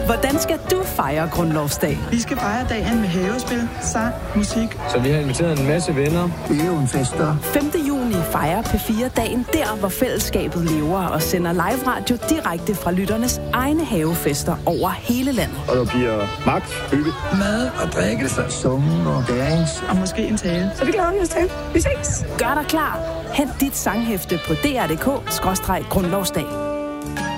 Hvordan skal du fejre grundlovsdag? Vi skal fejre dagen med havespil, sang, musik. Så vi har inviteret en masse venner. Fester. 5. juni fejrer P4 dagen der, hvor fællesskabet lever og sender live radio direkte fra lytternes egne havefester over hele landet. Og der bliver max, hygge, Mad og drikkelse. Sungen og dance. Og måske en tale. Så det glæder vi os til. Vi ses. Gør dig klar. Hent dit sanghæfte på dr.dk/grundlovsdag.